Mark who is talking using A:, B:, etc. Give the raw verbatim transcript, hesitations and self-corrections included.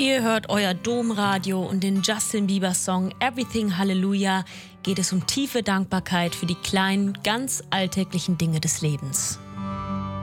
A: Ihr hört euer Domradio und den Justin Bieber Song Everything Hallelujah geht es um tiefe Dankbarkeit für die kleinen, ganz alltäglichen Dinge des Lebens.